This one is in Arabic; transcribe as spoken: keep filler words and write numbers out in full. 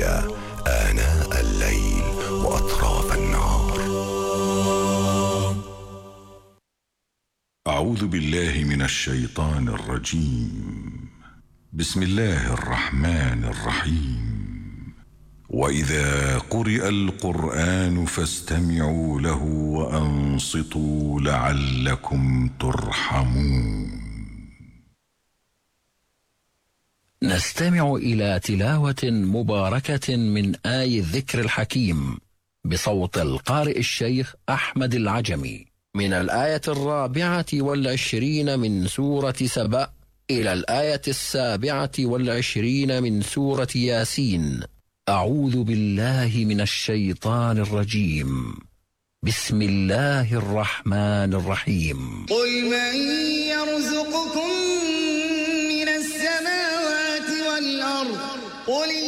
الإسلامية آناء الليل وأطراف النهار. أعوذ بالله من الشيطان الرجيم. بسم الله الرحمن الرحيم. وإذا قرئ القرآن فاستمعوا له وأنصتوا لعلكم ترحمون. نستمع إلى تلاوة مباركة من آي الذكر الحكيم بصوت القارئ الشيخ أحمد العجمي من الآية الرابعة والعشرين من سورة سبأ إلى الآية السابعة والعشرين من سورة ياسين. أعوذ بالله من الشيطان الرجيم. بسم الله الرحمن الرحيم. قل من يرزقكم من السماوات والأرض قل